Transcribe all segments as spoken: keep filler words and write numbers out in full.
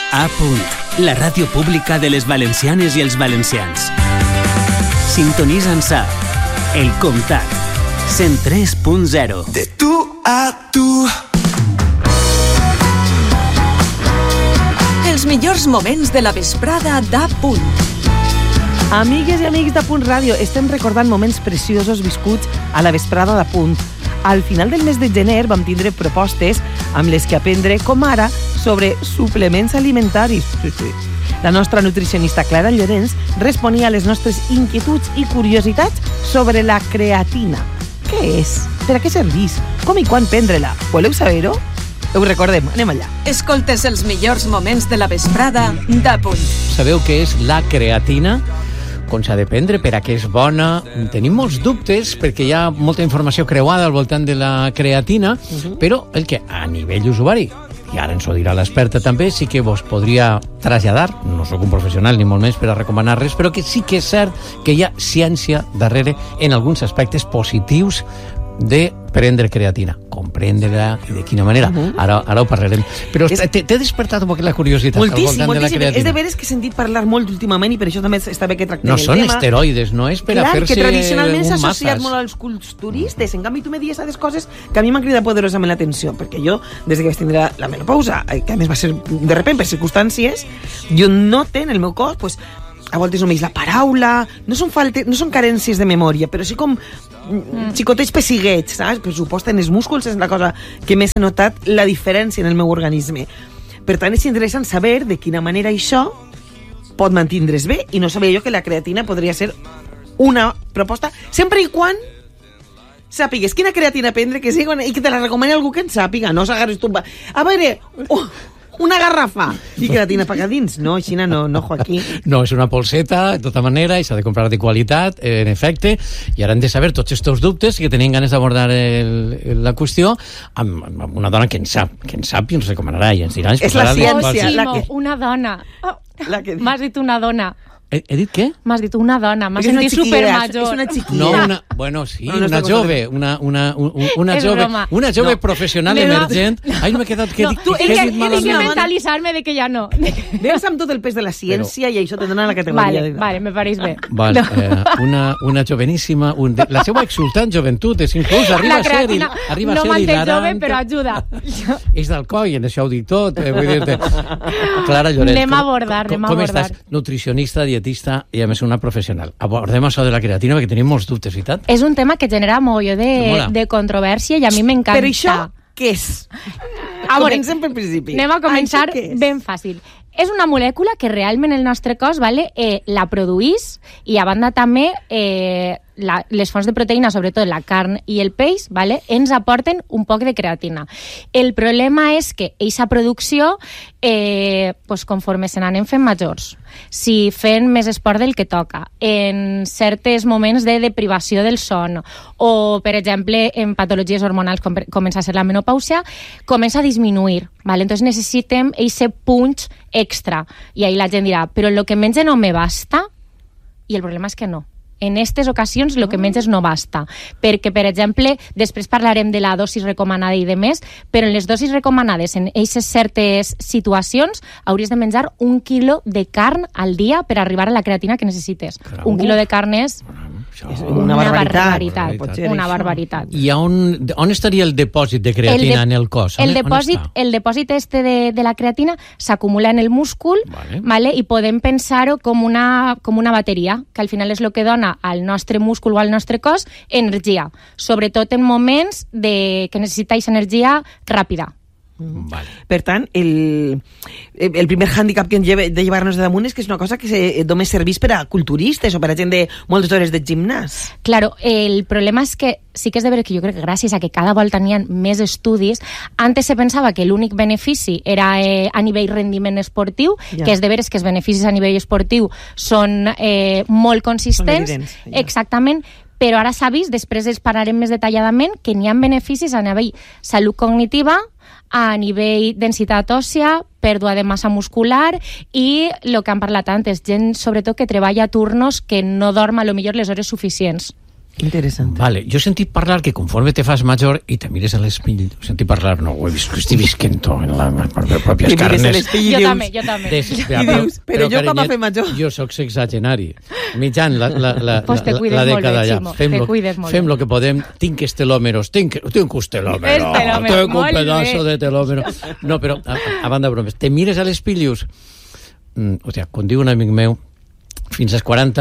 A punt, la ràdio pública de les valencianes i els valencians. Sintonitza'ns a El Comtat, cent tres punt zero. De tu a tu. Els millors moments de la vesprada d'A punt. Amigues i amics d'A punt Ràdio, estem recordant moments preciosos viscuts a la vesprada d'A punt. Al final del mes de gener vam tindre propostes amb les que aprendre, com ara, sobre suplements alimentaris. Sí, sí. La nostra nutricionista Clara Llorenç responia a les nostres inquietuds i curiositats sobre la creatina. Què és? Per a què serveix? Com i quan prendre-la? Voleu saber-ho? Ho recordem, anem allà. Escoltes els millors moments de la vesprada d'A punt. Sabeu què és la creatina? Com s'ha de prendre, per a què és bona? Tenim molts dubtes perquè hi ha molta informació creuada al voltant de la creatina, uh-huh. però el que a nivell usuari, i ara ens ho dirà l'experta també, sí que vos podria traslladar, no sóc un professional ni molt més per a recomanar res, però que sí que és cert que hi ha ciència darrere en alguns aspectes positius de prendre creatina. Comprendre-la i de quina manera. Uh-huh. Ara, ara ho parlarem. Però és... t'he despertat un poc la curiositat moltíssim, al voltant moltíssim. de la creatina. És de veres que he sentit parlar molt últimament i per això també està bé que tractem no el tema. No són esteroides, no és per Clar, a fer-se que tradicionalment s'ha associat masses. molt als culturistes. En canvi, tu me dies aquestes coses que a mi m'han cridat poderosament l'atenció, perquè jo, des que vaig tindre la menopausa, que a més va ser de repent per circumstàncies, jo noto en el meu cos, pues, a voltes només la paraula, no són, falte, no són carències de memòria, però sí com mm. xicotets pessiguets, saps? Per supost, en els músculs és la cosa que més he notat la diferència en el meu organisme. Per tant, és interessant saber de quina manera això pot mantindre's bé, i no sabia jo que la creatina podria ser una proposta, sempre i quan sàpigues quina creatina prendre, que sigui, i que te la recomani algú que en sàpiga, no s'agarres tu... A veure... Oh, una garrafa i creatina per dins. No, així no, no, Joaquín. No, és una polseta, de tota manera, i s'ha de comprar de qualitat, en efecte, i ara hem de saber tots aquests dubtes i que tenien ganes d'abordar el, la qüestió amb, amb una dona que en sap, que en sap i ens recomanarà i ens dirà... És la ciència. Oh, la que... una dona. Oh, la que... M'has dit una dona. He, he dit què? M'has dit una dona, m'has sentit supermajor. És una xiquilla. No, una, bueno, sí, no, no una jove, una, una, una, una jove, broma. una jove no. professional me emergent. Va... Ai, no m'he quedat... Que no, dic, tu, que he, he he, dit he de malament. mentalitzar-me de que ja no. Veus amb tot el pes de la ciència però... i això te dona la categoria. Vale, de... vale, me pareix bé. Vale, no. eh, una, una joveníssima... Un, de, la seva exultant joventut és inclús arriba a ser... Creatina, arriba no a ser hilarant. jove, però ajuda. És d'Alcoi, en això ho dic tot. Eh, vull dir-te. Clara Llorenç. Anem a abordar, anem a abordar. Com estàs? Nutricionista, dietista i a més una professional. Abordem això de la creatina perquè tenim molts dubtes, veritat? És un tema que genera molló de, de controvèrsia i a mi m'encanta. Per això, què és? A veure, comencem pel principi. Anem a començar ben fàcil. És una molècula que realment el nostre cos vale, eh, la produís i a banda també eh, la, les fonts de proteïna, sobretot la carn i el peix, vale, ens aporten un poc de creatina. El problema és que aquesta producció, eh, pues, conforme se n'anem fent majors, si fent més esport del que toca, en certs moments de deprivació del son o, per exemple, en patologies hormonals com comença a ser la menopàusia, comença a disminuir. Vale? Entonces necessitem aquest punch extra. I ahí la gent dirà, però el que menge no me basta? I el problema és que no. En aquestes ocasions el que menges no basta. Perquè, per exemple, després parlarem de la dosis recomanada i de més, però en les dosis recomanades, en aquestes certes situacions, hauries de menjar un quilo de carn al dia per arribar a la creatina que necessites. Caram. Un quilo de carn és... És una, una barbaritat. barbaritat. Una barbaritat. I on, on estaria el depòsit de creatina el de, en el cos? El on, depòsit, on el depòsit este de, de la creatina s'acumula en el múscul, vale. Vale? I podem pensar-ho com una, com una bateria, que al final és el que dona al nostre múscul o al nostre cos energia, sobretot en moments de, que necessitáis energia ràpida. Vale. Per tant, el, el primer hàndicap que ens lleva de llevar-nos de damunt és que és una cosa que se, només serveix per a culturistes o per a gent de moltes hores de gimnàs. Claro, el problema és que sí que és de veure que jo crec que gràcies a que cada volta n'hi ha més estudis, antes se pensava que l'únic benefici era eh, a nivell rendiment esportiu, ja. Que és de veure que els beneficis a nivell esportiu són eh, molt consistents. Són evidents, ja. Exactament, però ara s'ha vist, després els parlarem més detalladament, que n'hi ha beneficis a nivell salut cognitiva, a nivell densitat òssea, pèrdua de massa muscular i el que han parlat antes, gent sobretot que treballa a turnos que no dorm a lo millor les hores suficients. Interessant. Vale, jo he sentit parlar que conforme te fas major i te mires a l'espill, he sentit parlar, no, ho he vist, estic visquent en la, les pròpies Que mires a carnes. l'espill i Jo dius... també, jo també. Des, I dius, però jo com a fer major. Jo sóc sexagenari. Mitjan la, la, la, Pues te la, cuides la molt dècada bé, ja. Ximo, Fem te lo, cuides molt fem bé. lo que podem. Tinc estelòmeros, tinc, tinc un telòmero. Estelòmero, Tengo un molt pedazo bé. de telòmero. No, però, a, a banda de bromes, te mires a l'espill i dius... Mm, o sigui, quan diu un amic meu, fins als quaranta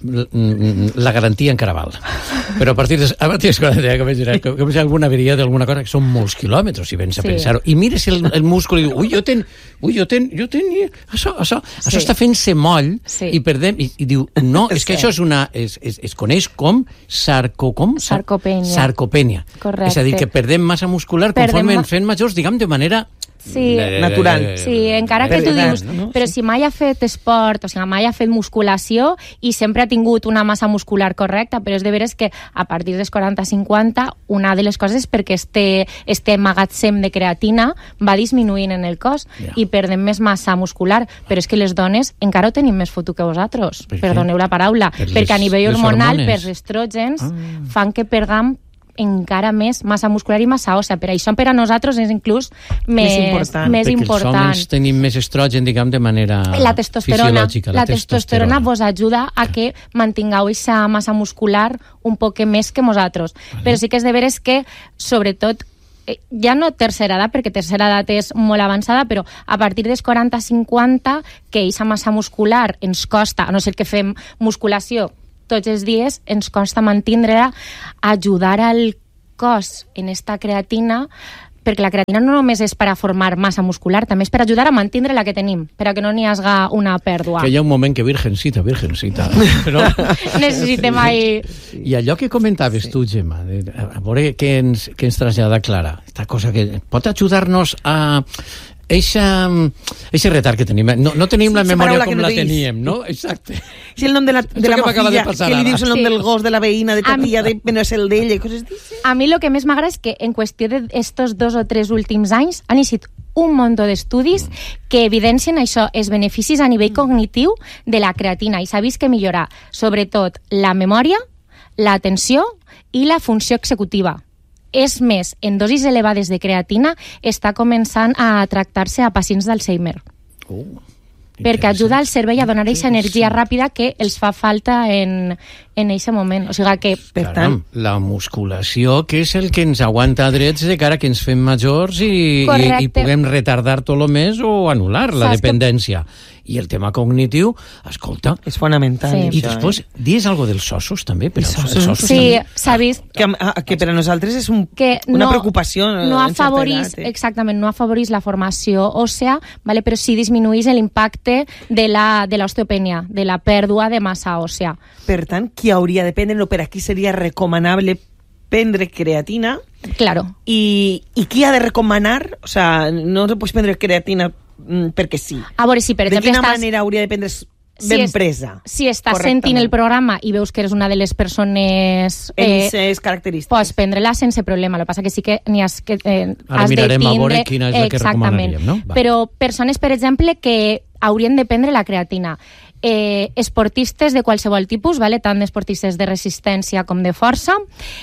la garantia encara val, però a partir de, a partir dels quaranta ja comença, comença alguna averia d'alguna cosa, que són molts quilòmetres si vens a Sí. pensar-ho, i mires el, el múscul i dius, ui, jo ten, ui, jo ten, jo ten, això, això, Sí. això està fent-se moll, Sí. i perdem, i, i diu, no, és que això és una, es, es, es coneix com sarco, com? Sarcopènia. Sarcopènia. Correcte. És a dir, que perdem massa muscular Perdem conforme ma- ens fem majors, diguem, de manera... Sí. Natural. Sí, encara que tu Verdad, dius, no? però si mai ha fet esport, o sigui, mai ha fet musculació i sempre ha tingut una massa muscular correcta, però és de veres que a partir dels quaranta cinquanta una de les coses és perquè este, este magatzem de creatina va disminuint en el cos Ja. i perdem més massa muscular, però és que les dones encara ho tenim més foto que vosaltres, Per què? perdoneu la paraula, Per les- perquè a nivell les hormonal, hormones. per estrògens, Ah. fan que perdam encara més massa muscular i massa òssea. Per això per a nosaltres és inclús més, important. més Perquè important. els homes tenim més estrogen, diguem, de manera La testosterona, fisiològica. la testosterona vos ajuda a que mantingueu aquesta massa muscular un poc més que nosaltres. Vale. Però sí que és de veres que, sobretot, eh, ja no tercera edat, perquè tercera edat és molt avançada, però a partir dels quaranta cinquanta, que aquesta massa muscular ens costa, a no ser que fem musculació tots els dies, ens costa mantindre-la, ajudar al cos en esta creatina, perquè la creatina no només és per a formar massa muscular, també és per ajudar a mantindre la que tenim, per a que no n'hi hagi una pèrdua. Que hi ha un moment que virgencita, virgencita. No? Necessitem ahí... I allò que comentaves tu, Gemma, de, a veure què ens, què ens trasllada Clara, esta cosa que pot ajudar-nos a... Eixa, eixe retard que tenim. No, no tenim la Eixa memòria paraula que com no la deis. teníem, no? Exacte. És el nom de la, de Això la que m'acaba de mafilla, passar que li ara. dius el nom Sí. del gos, de la veïna, de ta Am- tia, de, no és el d'ella, i coses d'això. A mi el que més m'agrada és que en qüestió d'estos dos o tres últims anys han iniciat un munt d'estudis que evidencien això, els beneficis a nivell cognitiu de la creatina, i s'ha vist que millora sobretot la memòria, l'atenció i la funció executiva. És més, en dosis elevades de creatina està començant a tractar-se a pacients d'Alzheimer, Oh, perquè ajuda al cervell a donar aquesta energia ràpida que els fa falta en en aquest moment. O sigui que... Per Caram, tant, la musculació, que és el que ens aguanta drets de cara que ens fem majors i, i, Correcte. i puguem retardar tot el més o anul·lar la Saps que- dependència. I el tema cognitiu, escolta, és fonamental. Sí. i això, després, eh? dies algo dels ossos, també? Per Els als- ossos, els ossos Sí, també? s'ha vist Que, a- que per a nosaltres és un, que una no, preocupació. no en certa afavorís, edat, eh? exactament, no afavorís la formació òssea, vale? Però sí disminuís l'impacte de la de l'osteopènia, de la pèrdua de massa òssea. Per tant, qui hauria de prendre, per aquí seria recomanable prendre creatina, Claro. i, i qui ha de recomanar, o sea, no te pots prendre creatina mm, perquè sí. A veure, si per De exemple quina estàs... manera hauria de prendre si ben és- presa? Si estàs Correctament. sentint el programa i veus que eres una de les persones... En Eh, ses característiques. pots prendre-la sense problema. El que passa que sí que n'hi has que... Eh, Ara has mirarem de a tindre... veure quina és la que Exactament. recomanaríem, no? Va. Però persones, per exemple, que haurien de prendre la creatina. Eh, esportistes de qualsevol tipus, vale? Tant esportistes de resistència com de força.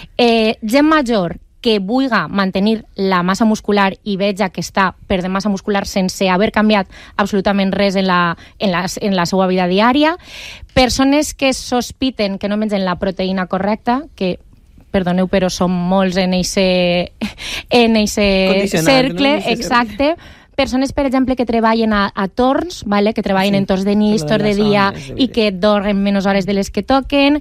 Eh, gent major que vulga mantenir la massa muscular i veja que està perdent massa muscular sense haver canviat absolutament res en la, en la, en la seva vida diària. Persones que sospiten que no mengen la proteïna correcta, que perdoneu, però som molts en eixe, en eixe Condicionat, cercle, no? En eixe exacte. Persones, per exemple, que treballen a, a torns, vale? Que treballen Sí, en torns de nit, lo de torns de les dia, zones, de i que dormen menys hores de les que toquen,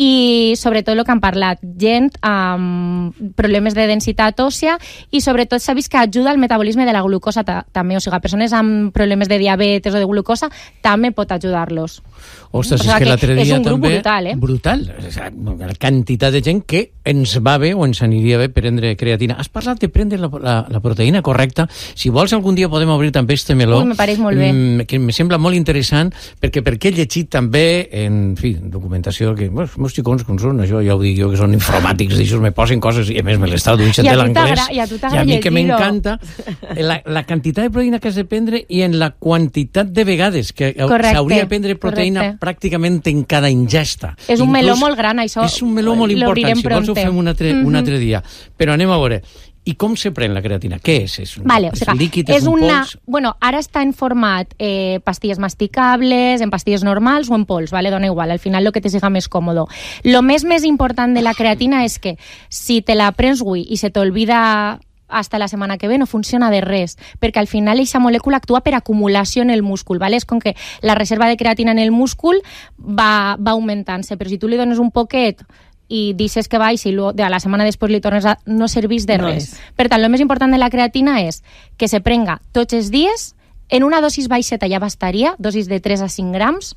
i sobretot el que han parlat, gent amb problemes de densitat òssea, i sobretot s'ha vist que ajuda al metabolisme de la glucosa ta també, o sigui, persones amb problemes de diabetes o de glucosa també pot ajudar-los. Ostres, O sigui és que que l'altre és dia un grup també... brutal, eh? Brutal. O sigui, la quantitat de gent que ens va bé o ens aniria bé prendre creatina. Has parlat de prendre la, la, la proteïna correcta. Si vols algun dia dia podem obrir també este meló. Ui, me pareix molt bé. Mm, que me sembla molt interessant, perquè perquè he llegit també, en fi, documentació, que bueno, els meus xicons com són, això ja ho dic jo, que són informàtics, d'això me posen coses, i a més me les tradueixen de l'anglès, i a tu i t'agrada a mi que llegir-ho. m'encanta, la, la quantitat de proteïna que has de prendre i en la quantitat de vegades que Correcte, s'hauria de prendre proteïna correcte. pràcticament en cada ingesta. És un Inclús, meló molt gran, això. És un meló molt important, si vols ho fem un altre, un altre dia. Però anem a veure, i com se pren la creatina? Què és? És un, Vale, o és sea, un líquid, és és un una, pols? bueno, ara està en format eh, pastilles masticables, en pastilles normals o en pols, ¿vale? Dona igual, al final lo que te siga més cómodo. Lo més més important de la creatina és que si te la prens avui i se t'olvida hasta la setmana que ve, no funciona de res, perquè al final aquesta molècula actua per acumulació en el múscul, ¿vale? És com que la reserva de creatina en el múscul va, va augmentant-se, però si tu li dones un poquet i dices que baix i luego, de a la setmana després li tornes a... no servís de No res. és. Per tant, el més important de la creatina és que se prenga tots els dies, en una dosis baixeta ja bastaria, dosis de tres a cinc grams,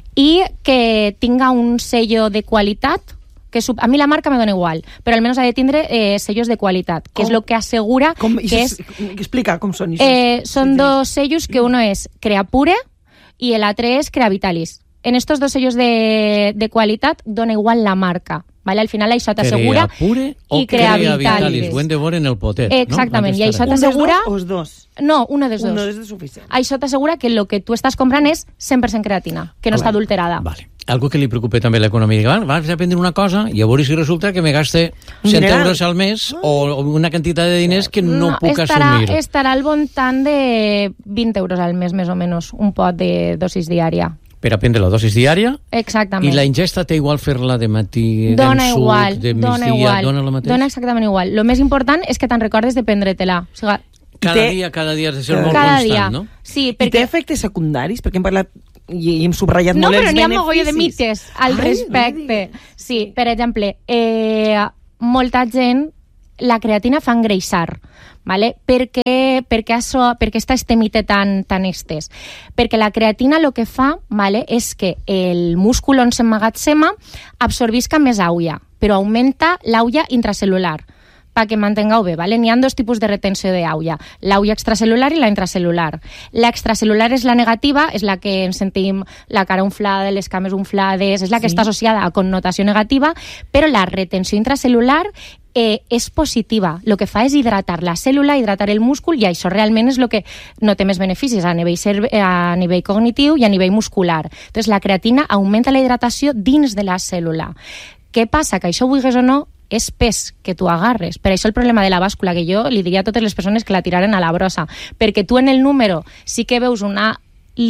i que tinga un sello de qualitat, que sub... a mi la marca me dona igual, però almenys ha de tindre eh, sellos de qualitat, que Com? és el que assegura Com, que és... Explica com són. Eh, són dos sellos, que uno és Creapure i l'altre és Creavitalis. En estos dos sellos de, de qualitat dona igual la marca, ¿vale? Al final això t'assegura Creapure o i Creavitalis. Creavitalis. Ho hem de veure en el potet. Exactament, no? i això Un dels t'assegura... dos o els dos? No, uno dels dos. Uno és suficient. Això t'assegura que el que tu estàs comprant és cent per cent creatina, que no està adulterada. Vale. Algo que li preocupa també a l'economia. Va, vas a prendre una cosa i a veure si resulta que me gaste Un cent dineral. euros al mes o una quantitat de diners que no, puc estarà, assumir. Estarà al voltant de vint euros al mes, més o menys, un pot de dosis diària. Per a prendre la dosis diària. Exactament. I la ingesta té igual fer-la de matí, dona d'en suc, igual, de dona migdia, igual, dona el mateix? dona exactament igual. Lo més important és que te'n recordes de prendre-te-la. O sigui, Cada té- dia, cada dia has de ser molt cada constant, dia. no? Sí, I té perquè... efectes secundaris? Perquè hem parlat i, i hem subratllat No, molt però els n'hi ha beneficis. mogolló de mites al Ai, respecte. no Sí, per exemple, eh, molta gent la creatina fa engreixar, ¿vale? Per què, per què, això, per què està este mite tan, tan estès? Perquè la creatina el que fa, ¿vale? És que el múscul on s'emmagatzema absorbisca més aigua, però augmenta l'aigua intracel·lular, perquè mantengueu bé, ¿vale? N'hi ha dos tipus de retenció d'aigua, l'aigua extracel·lular i la intracel·lular. La extracel·lular és la negativa, és la que ens sentim la cara inflada, les cames inflades, és la que Sí. està associada a connotació negativa, però la retenció intracel·lular eh, és positiva. El que fa és hidratar la cèl·lula, hidratar el múscul, i això realment és el que no té més beneficis a nivell, cerve- a nivell cognitiu i a nivell muscular. Entonces, la creatina augmenta la hidratació dins de la cèl·lula. Què passa? Que això, vulguis o no, és pes que tu agarres. Per això el problema de la bàscula, que jo li diria a totes les persones que la tiraren a la brossa, perquè tu en el número sí que veus una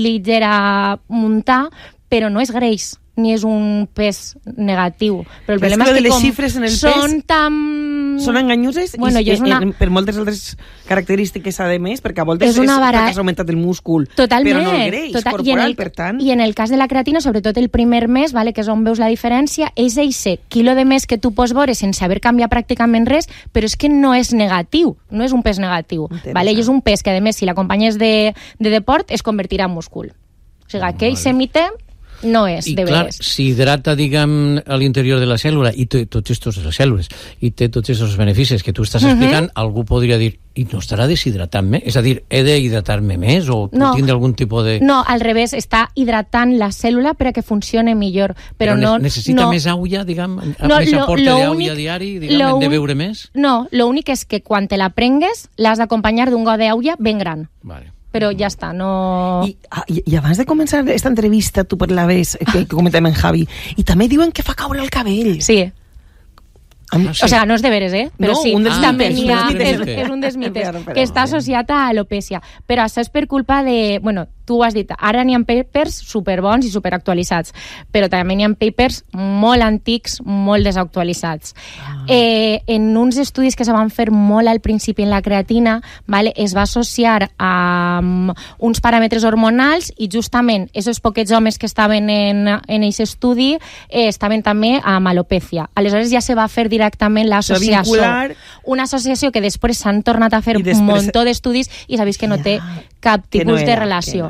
ligera muntar, però no és greix, ni és un pes negatiu. Però el Però és problema que és que, de les com xifres en el són pes tan... Són enganyoses Bueno, i, jo és una- en, per moltes altres característiques, a més, perquè a voltes És una és bara- perquè has augmentat el múscul, Totalment. però no el greix Total- corporal, I en, el, per tant... I en el cas de la creatina, sobretot el primer mes, vale, que és on veus la diferència, és eixe quilo de més que tu pots veure sense haver canviat pràcticament res, però és que no és negatiu, no és un pes negatiu. Interessant. Vale? I és un pes que, a més, si l'acompanyes de, de deport, es convertirà en múscul. O sigui, que eixe mite no és I de clar, veres. si hidrata, diguem, a l'interior de la cèl·lula i té tots estos les cèl·lules i té tots aquests beneficis que tu estàs Mhm. explicant, algú podria dir, i no estarà deshidratant-me? És a dir, he de hidratar-me més o No. tindre algun tipus de... No, al revés, està hidratant la cèl·lula per a que funcione millor. Però, ne- no, necessita no, més aigua, diguem, No, més lo- aporte lo d'aigua únic- diari, diguem, lo hem de un- beure més? No, l'únic és que quan te la prengues l'has d'acompanyar d'un got d'aigua ben gran. Vale. Però ja està, no... I, ah, i, I abans de començar aquesta entrevista, tu parlaves, que, que comentem en Javi, i també diuen que fa caure el cabell. Sí. Amb, Ah, sí. O sigui, no és de veres, eh? Però No, sí, un dels també mites, n'hi ha, un dels és, mites. és un dels mites, Perdó, perdó. que està associat a alopècia. Però això és per culpa de... Bueno, tu ho has dit, ara n'hi ha papers superbons i superactualitzats, però també n'hi ha papers molt antics, molt desactualitzats. Ah. Eh, en uns estudis que se van fer molt al principi en la creatina, vale, es va associar a um, uns paràmetres hormonals i justament aquests poquets homes que estaven en en aquest estudi eh, estaven també amb alopècia. Aleshores ja se va fer directament l'associació. vincular. Una associació que després s'han tornat a fer I un després... després- muntó d'estudis i s'ha vist que no Ja, té cap que no tipus de era, relació. que no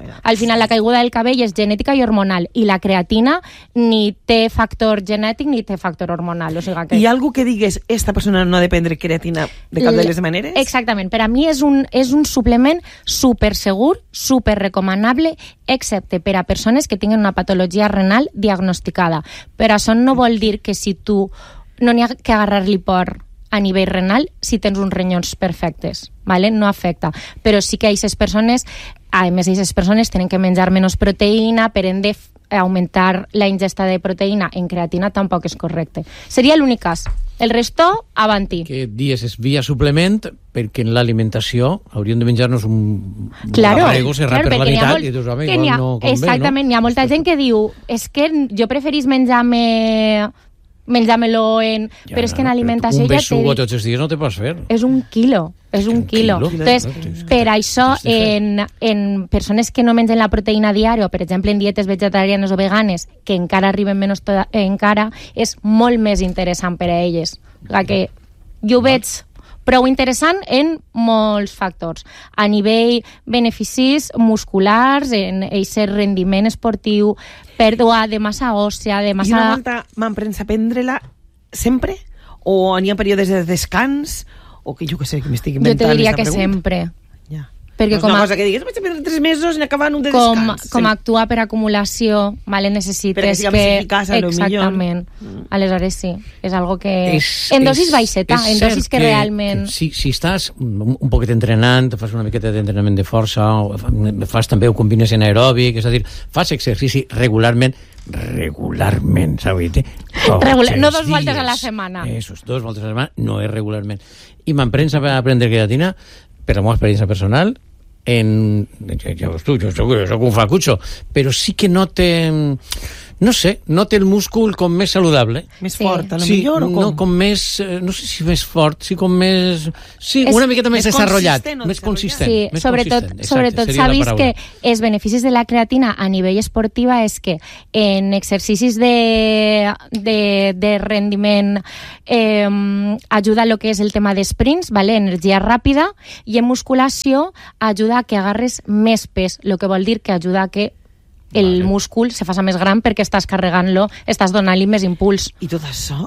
Al final, la caiguda del cabell és genètica i hormonal, i la creatina ni té factor genètic ni té factor hormonal. O sigui que... Hi ha algú que digues, esta persona no ha de prendre creatina de cap de les maneres? Exactament. Per a mi és un, és un suplement super segur, super recomanable, excepte per a persones que tinguen una patologia renal diagnosticada. Però això no vol dir que si tu no n'hi ha que agarrar-li por a nivell renal si tens uns ronyons perfectes, ¿vale? No afecta. Però sí que aquestes persones, a més, aquestes persones tenen que menjar menys proteïna, per ende augmentar la ingesta de proteïna en creatina tampoc és correcte. Seria l'únic cas. El resto, avanti. Que dies és via suplement, perquè en l'alimentació hauríem de menjar-nos un... Claro, un arrego serrat claro, per la meitat molt, i dius, home, igual ha, no convé, exactament, no? Hi ha molta gent que diu és que jo preferís menjar-me menjar-me-lo en... Ja, però és que en alimentació un ja besugo tots els dies no te pots fer. És un quilo, és un, un quilo. quilo. Entonces, no, per això, en, en persones que no mengen la proteïna diària, per exemple, en dietes vegetarianes o veganes, que encara arriben menys to- encara, és molt més interessant per a elles. La que jo ho veig prou interessant en molts factors. A nivell beneficis musculars, en aquest rendiment esportiu, pèrdua de massa òssea, de massa... I una volta m'han prens a prendre-la sempre? O n'hi ha períodes de descans? O que jo que sé, que m'estic inventant Jo te diria esta que pregunta? sempre. Ja. Perquè no és com una a, cosa que digues, vaig a prendre tres mesos i acabar en un de com, descans. com actua per acumulació, vale, necessites Perquè siga més eficaç, a lo exactament. millor. Aleshores sí, és algo que... És, en dosis és, baixeta, és en dosis cert que, realment... Que si, si estàs un, un poquet entrenant, fas una miqueta d'entrenament de força, o fas també, ho combines en aeròbic, és a dir, fas exercici regularment, regularment, s'ha dit? Regular, no dos voltes a la setmana. Eso, dos voltes a la setmana, no és regularment. I m'emprens a prendre creatina, per la meva experiència personal, en... ja, ja veus tu, jo soc, jo soc un flacucho, però sí que no té... No sé, no té el múscul com més saludable. Més Sí. fort, a lo Sí, millor, o com? no, com més... eh, No sé si més fort, sí com més... Sí, És una miqueta més més desarrollat. consistent o Més desarrollat? consistent. Sí, més sobretot, consistent. Exacte, sobretot seria s'ha la vist paraula. que els beneficis de la creatina a nivell esportiva és que en exercicis de, de, de rendiment eh, ajuda a lo que és el tema de sprints, ¿vale? Energia ràpida, i en musculació ajuda a que agarres més pes, lo que vol dir que ajuda a que el Vale. múscul se faça més gran perquè estàs carregant-lo, estàs donant-li més impuls. I tot això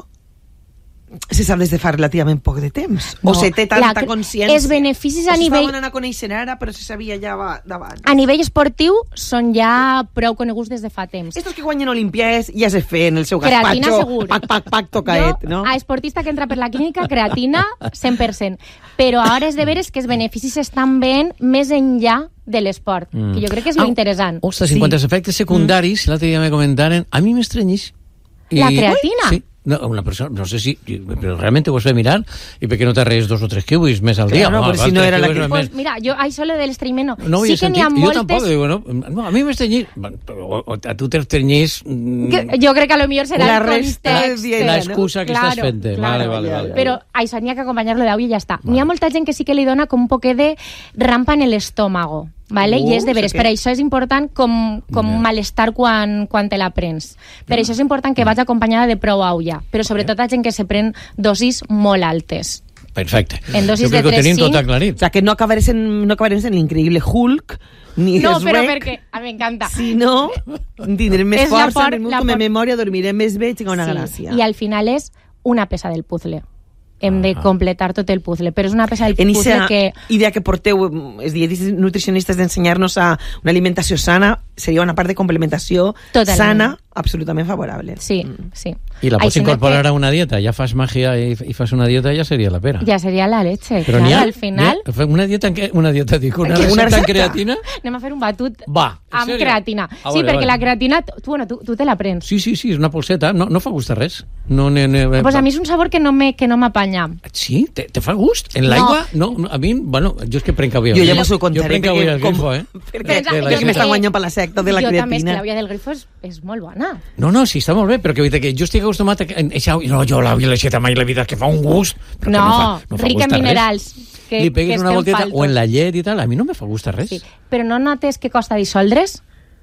se sap des de fa relativament poc de temps? O No, se té tanta la- consciència? els beneficis a o nivell- s'estaven anant a conèixer ara, però se sabia ja va- d'abans? A nivell esportiu són ja prou coneguts des de fa temps. Estos que guanyen Olimpiades ja se feien el seu Creatina gazpacho, segur. pac, pac, pac, tocaet, Jo, no? a esportista que entra per la clínica, creatina, cent per cent. Però ara és de veres que els beneficis s'estan veient més enllà de l'esport, Mm. que jo crec que és Ah, lo interessant. Ostres, Sí. en quant als efectes secundaris, l'altre dia me comentaren, a mi m'estrenyís. La creatina? Sí. No, una persona, no sé si, però realment ho has de mirar, i per què no te reis dos o tres kiwis més al dia? Claro, Home, però val, si no tres era la kiwis que- al Pues mes. mira, jo això lo de l'estrenyiment no. No ho sí havia que n'hi sentit. ha Jo moltes... tampoc, digo, no, no, a mi m'estrenyís. O, o, a tu t'estrenyís... mm, Que, jo crec que a lo millor serà La el resta context. dient, la excusa que estàs fent. Vale, vale, ja, vale. ja. Però això n'hi ha que acompanyar-lo d'au i ja està. N'hi ha molta gent que sí que li dona com un poquet de rampa en l'estómago, ¿vale? Uh, I és de veres. sé Per què. això és important com, com Ja. un malestar quan, quan te la prens. Per això és important que vagi acompanyada de prou aulla, però sobretot la gent que se pren dosis molt altes. Perfecte. En dosis jo crec de que ho tenim tres, tot cinc. aclarit. O sea, que no acabaré en, no acabaré en l'increïble Hulk, ni No, es però Shrek, perquè... A mi m'encanta. si no, tindrem més És la força, por- tindrem la com a por- memòria, dormirem més bé i tinc una Sí, gràcia. I al final és una peça del puzzle. Hem de completar tot el puzzle, però és una peça del En puzzle aquesta que... idea que porteu, els dietistes nutricionistes, d'ensenyar-nos a una alimentació sana, seria una part de complementació Totalment. sana, absolutament favorable. Sí, sí. I la pots Això no incorporar té- a una dieta, ja fas màgia i, i fas una dieta, ja seria la pera. Ja seria la leche, Però claro, n'hi ha, al final... n'hi ha- fem una dieta en què? Una dieta, dic, una Què, recepta, una en recepta? creatina? Anem a fer un batut Va, en amb sèrio? creatina. Ah, sí, vale, perquè vale. la creatina, tu, bueno, tu, tu te la prens. Sí, sí, sí, és una polseta, no, no fa gust a res. No, ne, ne, Pues a mi és un sabor que no me que no m'apanya. Sí? Te, te fa gust? En No. l'aigua? No. no, a mi, bueno, jo és que prenc avui. Jo ja vos ho contaré, Jo prenc avui al grifo, eh? perquè, Pensa- perquè jo m'estan que- guanyant per la secta de la jo també, és que creatina. l'àvia del grifo és, és molt bona. No, no, sí, està molt bé, però que, que jo estic acostumat a... Que, això, no, jo l'àvia l'aixeta mai la vida, que fa un gust. Però que No, no, fa, no fa rica gust en a res. minerals. Que, Li que pegues una estem volteta faltos. o en la llet i tal, a mi no me fa gust a res. Sí. Però no notes que costa dissoldre's?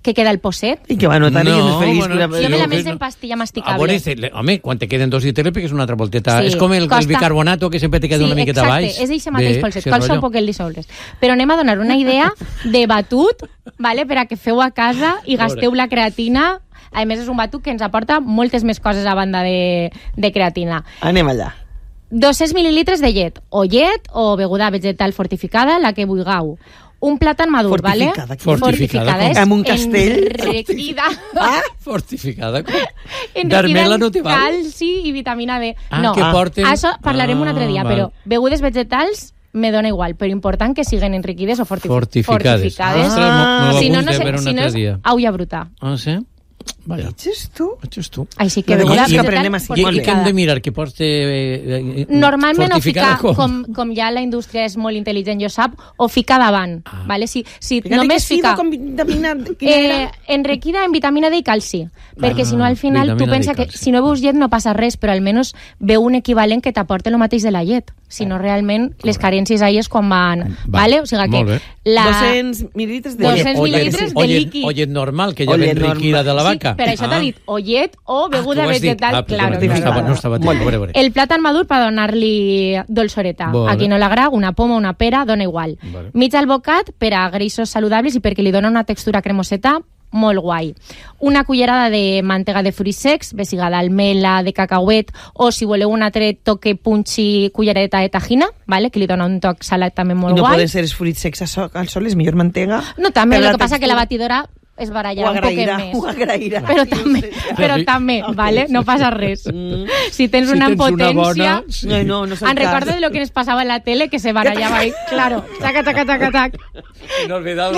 que queda el posset. I que va notar No, no, més feliç. bueno, Bueno, Jo me la que més no. en pastilla A masticable. veure, este- home, quan te queden dos dites, perquè és una altra volteta. Sí, és com el, el costa- bicarbonato, que sempre te queda Sí, una miqueta exacte, baix. és eixe mateix Bé, polset, sí, costa rotllo. un poc el dissoldre's. Però anem a donar una idea de batut, vale, per a que feu a casa i gasteu la creatina. A més, és un batut que ens aporta moltes més coses a banda de, de creatina. anem allà. dos-cents mil·lilitres de llet, o llet o beguda vegetal fortificada, la que vulgueu. Un plàtan madur, Fortificada, vale? què? Fortificada, és com? Amb un castell? enriquida Ah, Fortificada. enriquida D'armela en no te val? calci i vitamina D. Ah, no, que porten- això parlarem un altre dia, Ah, però val. begudes vegetals me dona igual, però important que siguen enriquides o fortifi Fortificades. fortificades. Ostres, me- me ho si no, no, apunte sé, per un si no altre és dia. aulla bruta. Ah, sí? Vaja. ets tu? Això és tu. Així que Lo de beguda coses que vegetal aprenem així. I, I què hem fortificada. de mirar? Que porti... Eh, eh, Normalment o fortificada ficar, com, com ja la indústria és molt intel·ligent, jo sap, o ficar davant. Ah. Vale? Si, si Fíjate només que sí, fica con vitamina... quina eh, era? enriquida en vitamina D i calci, perquè Ah, si no al final tu vitamina D i pensa que calci. si no veus llet no passa res, però almenys veu un equivalent que t'aporta el mateix de la llet. Si no, realment, les carències ahí és quan van... Va, Vale? O sigui molt bé. que la... dos-cents mil·lillitres de doscents llet. o llet- mil·lilitres de o llet- líquid. O llet normal, que ja O ve llet enriquida normal. de la Sí, vaca. per això t'ha dit o llet o beguda tu ho has dit. vegetal, Ah, claro. perdona, no claro. estava, no estava Molt a veure, a veure. El plàtan madur per donar-li dolçoreta. Molt A qui bé. no l'agrada, una poma, una pera, dona igual. Vale. Mig albocat per a greixos saludables i perquè li dona una textura cremoseta molt guai. Una cullerada de mantega de fruits secs, bé siga d'almela, de cacauet, o si voleu un altre toque punxi, cullereta de tajina, vale? Que li dona un toc salat també I molt no guai. poden ser els fruits secs al sol, al sol, és millor mantega. No, també, per el que passa que la textura. batidora es barallarà Ho un poquet agrairà, més. ho agrairà. Però també, però Sí. també, Ok, vale? sí, No sí. passa res. Mm. Si tens Si una tens una potència... bona, sí. No, no, no és el Em recordo cas. de lo que ens passava en la tele, que se barallava ahí, claro, taca, taca, taca, taca. Inolvidable.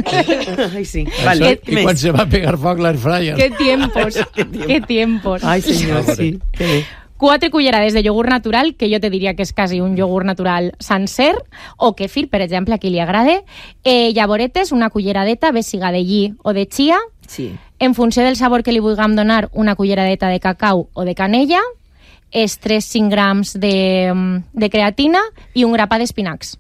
Ai, sí. Això, Vale, I quan se va a pegar foc l'air fryer. Qué tiempos, qué tiempos. Ai, senyor, sí. Que bé. Quatre cullerades de iogurt natural, que jo te diria que és quasi un iogurt natural sencer, o kefir, per exemple, a qui li agrade. Eh, llavoretes, una culleradeta, bé siga de lli o de chia. Sí. En funció del sabor que li vulguem donar, una culleradeta de cacau o de canella, és tres a cinc grams de, de creatina i un grapa d'espinacs.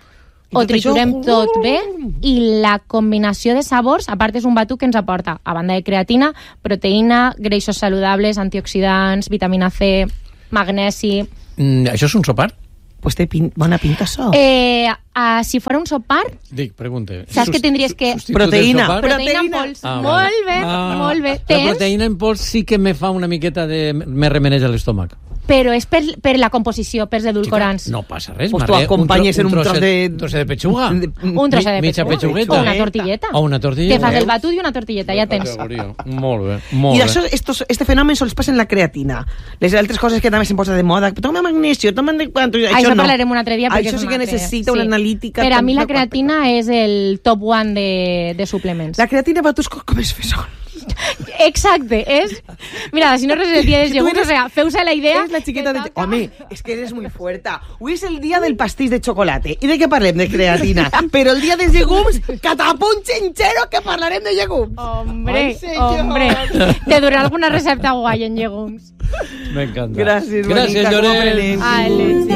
I Ho tot això, triturem uh! tot bé i la combinació de sabors, a part és un batut que ens aporta, a banda de creatina, proteïna, greixos saludables, antioxidants, vitamina C, magnesi... Mm, això és un sopar? Pues té pin bona pinta, això. Eh, uh, si fora un sopar, Dic, pregunte. Saps què tindries que- substitut del Proteïna. sopar? proteïna en Proteïna. pols. Ah, molt vale. bé, Ah, molt bé. La Tens, proteïna en pols sí que me fa una miqueta de... me remeneja l'estómac. però és per, per la composició, per els edulcorants. No passa res, Pues tu Marlè. acompanyes en un tros de- Un tros de pechuga. Un tros de Mitja pechuga. pechugueta. O una tortilleta. O una tortilleta. Que fas el batut i una tortilleta, ja tens. Categoria. Molt bé, molt I bé. això, estos, este fenomen sols passa en la creatina. Les altres coses que també se'n posa de moda, toma magnesio, toma de quanto... Això, Això no. parlarem un altre dia. perquè Això és sí un que altre- necessita una analítica. Per a mi la tan- creatina és el top one de, de suplements. La creatina va a tus com és fesol. Exacte, és... Mira, si no res el dia dels Que tu llegums, eres- o sea, feu-se la idea... Eres la chiquita que de... toca- Home, es que eres muy fuerte. Hoy es el día del pastís de chocolate. ¿Y de qué parlem? De creatina. Pero el día dels llegums, catapunt xinxero que parlarem de llegums. Hombre, Ai, senyor. hombre. Te durarà alguna recepta guai en llegums. M'encanta. Gràcies, Gràcies, bonica, com Lloret. aprenem. Ale,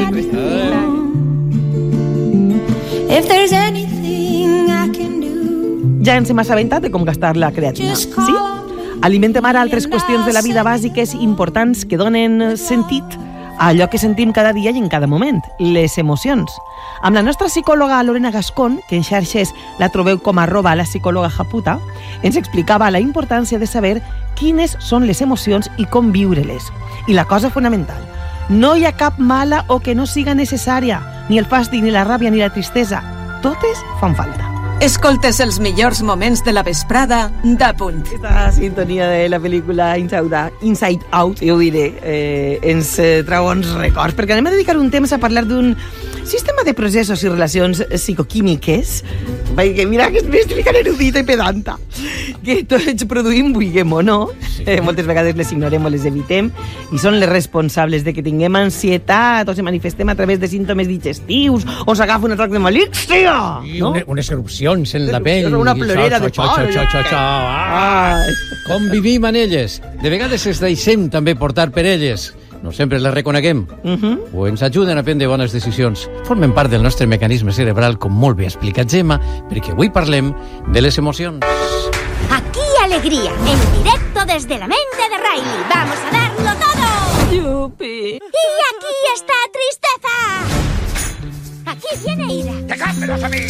If there's anything I can do, Ja ens hem assabentat de com gastar la creatina. just Sí? call Alimentem ara altres qüestions de la vida bàsiques importants que donen sentit a allò que sentim cada dia i en cada moment, les emocions. Amb la nostra psicòloga Lorena Gascón, que en xarxes la trobeu com arroba la psicòloga Japuta, ens explicava la importància de saber quines són les emocions i com viure-les. I la cosa fonamental, no hi ha cap mala o que no siga necessària, ni el fàstic, ni la ràbia, ni la tristesa. Totes fan falta. Escoltes els millors moments de la vesprada d'A Punt. Aquesta sintonia de la pel·lícula Inside Out, Inside Out jo ho diré, eh, ens eh, trau uns records, perquè anem a dedicar un temps a parlar d'un sistema de processos i relacions psicoquímiques, perquè mira que m'estic ficant erudita i pedanta, que tots produïm, vulguem o no, sí. eh, moltes vegades les ignorem o les evitem, i són les responsables de que tinguem ansietat o se manifestem a través de símptomes digestius o s'agafa un atac de malícia, I no? una, unes erupcions en la pell. Una plorera de Xo, xo, xo, xo, xo. Ah, Ai. com vivim en elles. De vegades es deixem també portar per elles. No sempre les reconeguem. Uh -huh. O ens ajuden a prendre bones decisions. Formen part del nostre mecanisme cerebral, com molt bé ha explicat Gemma, perquè avui parlem de les emocions. Aquí alegría, en directo desde la mente de Riley. ¡Vamos a darlo todo! ¡Yupi! ¡Y aquí está tristeza! Aquí viene ira. ¡Dejádmelos a mí!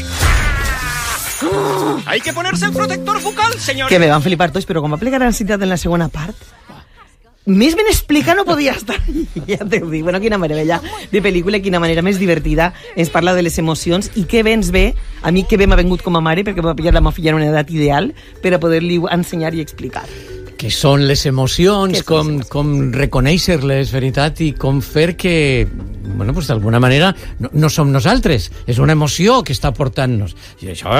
Hay que ponerse el protector bucal, señor. Que me van flipar tots, però com va aplicar ansietat en la segona part, més ben explicar no podia estar. Ja t'ho dic. Bueno, quina meravella de pel·lícula, quina manera més divertida ens parla de les emocions i que bé ens ve, a mi que bé m'ha vengut com a mare perquè va pillar la meva filla en una edat ideal per a poder-li ensenyar i explicar. Que són les emocions, com, com reconèixer-les, veritat, i com fer que, bueno, pues d'alguna manera no, no som nosaltres, és una emoció que està portant-nos. I això,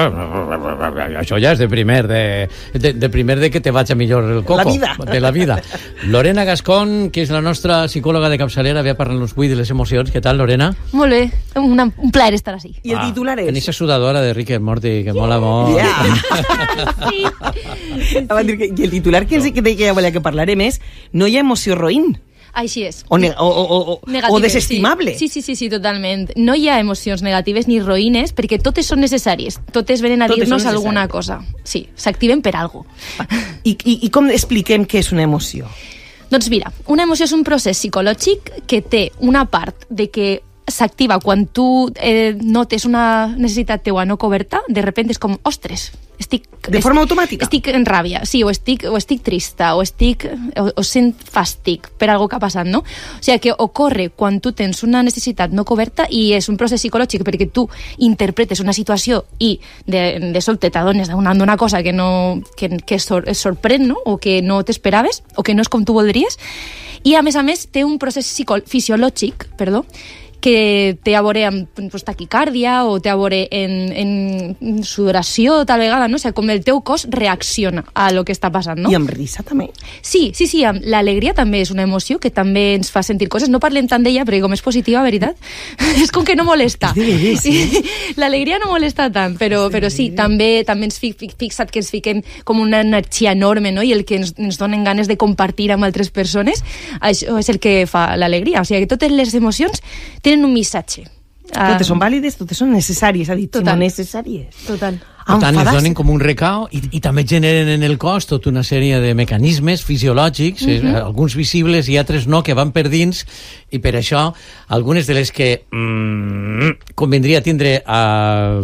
això ja és de primer, de, de, de primer de que te vaig a millor el coco. La vida. De la vida. Lorena Gascón, que és la nostra psicòloga de capçalera, ve a parlar-nos avui de les emocions. Què tal, Lorena? Molt bé, una, un plaer estar així. I el titular és... En eixa sudadora de Rick and Morty, que mola molt. Yeah. Sí. I el titular que ens que deia que volia que parlarem és no hi ha emoció roïn. Així és. O, ne o, o, o, o desestimable. Sí. sí, sí, sí, totalment. No hi ha emocions negatives ni roïnes perquè totes són necessàries. Totes venen a dir-nos alguna cosa. Sí, s'activen per alguna cosa. I, i, I com expliquem què és una emoció? Doncs mira, una emoció és un procés psicològic que té una part de que s'activa quan tu eh, notes una necessitat teua no coberta, de repente és com, ostres, estic... De forma automàtica? Estic en ràbia, sí, o estic, o estic trista, o estic... O, o sent fàstic per algo que ha passat, no? O sigui, que ocorre quan tu tens una necessitat no coberta i és un procés psicològic perquè tu interpretes una situació i de, de sobte t'adones d'una cosa que, no, que, que sor, es sorprèn, no? O que no t'esperaves, o que no és com tu voldries, i a més a més té un procés fisiològic, perdó, que té a veure amb pues, taquicàrdia o té a veure en, en sudoració tal vegada, no? O sigui, com el teu cos reacciona a lo que està passant, no? I amb risa també? Sí, sí, sí, l'alegria també és una emoció que també ens fa sentir coses. No parlem tant d'ella, perquè com és positiva, veritat, és com que no molesta. Sí, sí. L'alegria no molesta tant, però, però sí, també també ens fi, fixat que ens fiquem com una energia enorme, no? I el que ens, ens donen ganes de compartir amb altres persones, això és el que fa l'alegria. O sigui, que totes les emocions tenen un missatge. Totes són vàlides, totes són necessàries, ha dit, Total. Simó, necessàries. Total. Per tant, es donen com un recau i, i també generen en el cos tota una sèrie de mecanismes fisiològics, mm -hmm. eh, alguns visibles i altres no, que van per dins, i per això algunes de les que mm, convindria tindre uh,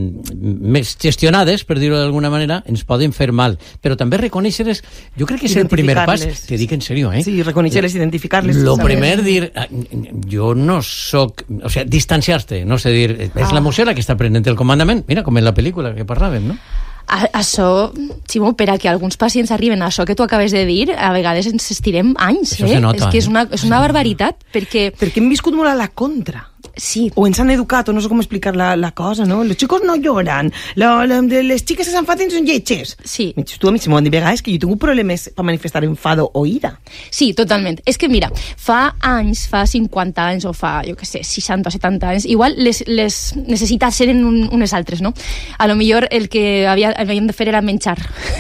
més gestionades, per dir-ho d'alguna manera, ens poden fer mal. Però també reconèixer-les, jo crec que és el primer pas, te dic en sèrio, eh? Sí, reconèixer-les, identificar-les. Lo primer, dir, jo no soc... O sigui, distanciar-te, no sé dir, és ah. l'emoció la que està prenent el comandament, mira, com en la pel·lícula que parlàvem, no? A, això, Ximo, per a que alguns pacients arriben a això que tu acabes de dir, a vegades ens estirem anys, això eh? Se nota, és que eh? és una, és una barbaritat, perquè... Perquè hem viscut molt a la contra. Sí. O ens han educat, o no sé com explicar la, la cosa, no? Los chicos no lloran, la, la, les xiques que s'enfaden són lletges. Sí. Tu a mi se m'ho han dit vegades que jo tinc problemes per manifestar enfado o ira. Sí, totalment. És que, mira, fa anys, fa cinquanta anys, o fa, jo què sé, seixanta o setanta anys, igual les, les necessitats eren un, unes altres, no? A lo millor el que havia, havíem de fer era menjar.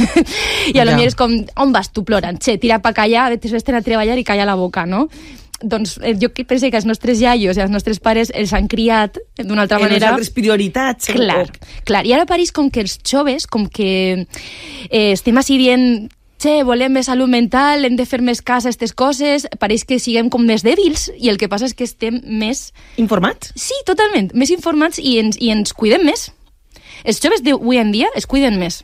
I a lo Ja. millor és com, on vas tu plorant? Che, tira pa callar, vés-te'n a treballar i calla la boca, no? Doncs eh, jo penso que els nostres iaios i els nostres pares els han criat d'una altra En manera. les altres prioritats. Clar, clar. I ara pareix com que els joves, com que eh, estem així dient che, volem més salut mental, hem de fer més cas a aquestes coses, pareix que siguem com més dèbils, i el que passa és que estem més... Informats? Sí, totalment, més informats i ens, i ens cuidem més. Els joves d'avui en dia es cuiden més.